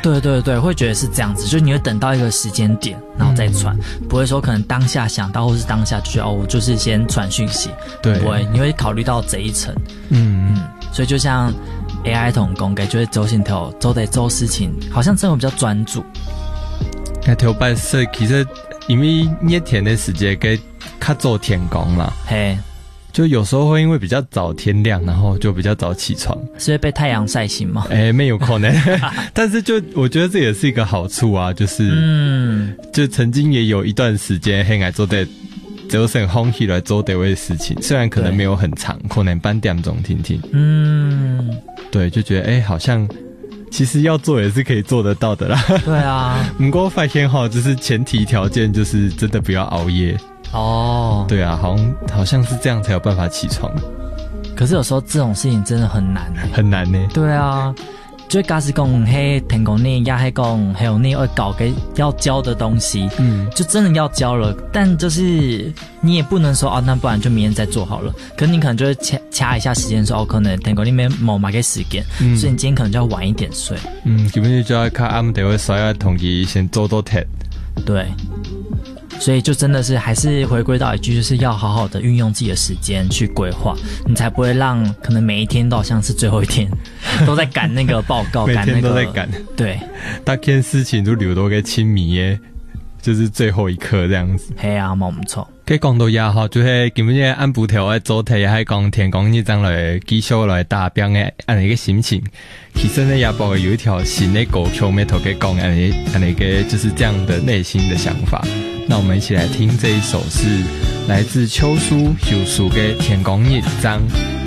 对对对，会觉得是这样子，就是你会等到一个时间点，然后再传，不会说可能当下想到或是当下就觉得我就是先传讯息， 对， 不会，你会考虑到这一层，所以就像 AI 同工嘅，就會做線條，做事情，好像真的比較專注。 條辦事其實因為熱天的時間給較早天光嘛， 嘿， 就有時候會因為比較早天亮，然後就比較早起床， 是會被太陽曬醒嗎？ 沒有可能，但是就我覺得這也是一個好處啊，就是就曾經也有一段時間很愛做的。早晨空起來做這位事情，雖然可能沒有很長，可能半點鐘聽聽。對，就覺得好像其實要做也是可以做得到的啦。對啊，不過發現就是前提條件就是真的不要熬夜。哦，對啊，好像是這樣才有辦法起床。 可是有時候這種事情真的很難， 很難呢。 對啊。就假使講嘿，聽講你也係講還有你會搞給要教的東西，就真的要教了，但就是你也不能說那不然就明天再做好了。可是你可能就會掐一下時間說可能聽講你冇買個時間，所以你今天可能就要晚一點睡。 基本上就要看暗地會睡啊，同佢先做到貼。對。 所以就真的是還是回歸到一句，就是要好好的運用自己的時間去規劃，你才不會讓可能每一天都好像是最後一天，都在趕那個報告， 每天都在趕。 對， 大件事情都留到給親密耶，就是最後一刻這樣子。 係啊，冇唔錯。 佢講到也好，就是基本上按部條嘅做題，係講天公呢張來繼續來達標嘅按一個心情。其實呢，也包括有一條新的歌曲，咩頭嘅講按一個就是這樣的內心的想法。那我們一起來聽這一首是來自秋書秀樹嘅天公一張。